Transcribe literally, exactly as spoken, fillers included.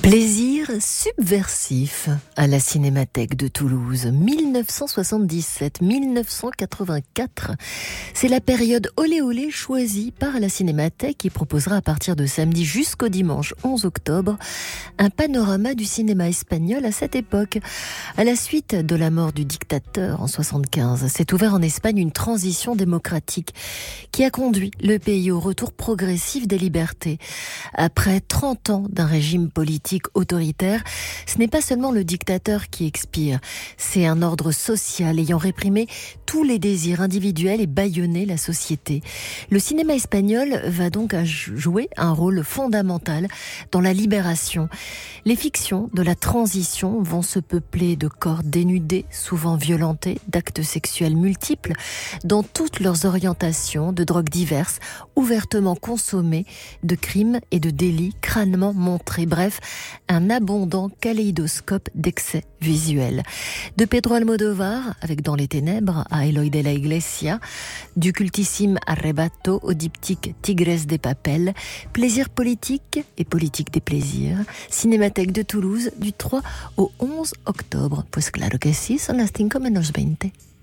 Plaisir subversif à la Cinémathèque de Toulouse, dix-neuf cent soixante-dix-sept à dix-neuf cent quatre-vingt-quatre. C'est la période olé olé choisie par la Cinémathèque qui proposera à partir de samedi jusqu'au dimanche onze octobre un panorama du cinéma espagnol à cette époque. À la suite de la mort du dictateur en soixante-quinze, s'est ouvert en Espagne une transition démocratique qui a conduit le pays au retour progressif des libertés. Après trente ans d'un régime politique autoritaire, ce n'est pas seulement le dictateur qui expire, c'est un ordre social ayant réprimé tous les désirs individuels et bâillonné la société. Le cinéma espagnol va donc jouer un rôle fondamental dans la libération. Les fictions de la transition vont se peupler de corps dénudés, souvent violentés, d'actes sexuels multiples, dans toutes leurs orientations, de drogues diverses, ouvertement consommées, de crimes et de délits crânement montrés. Bref, un abondant kaléidoscope d'excès visuels. De Pedro Almodóvar, avec Dans les ténèbres, à Eloy de la Iglesia, du cultissime Arrebato au diptyque Tigres de Papel, plaisir politique et politique des plaisirs. Cinémathèque de Toulouse, du trois au onze octobre. Pues claro que sí, son las cinco menos veinte.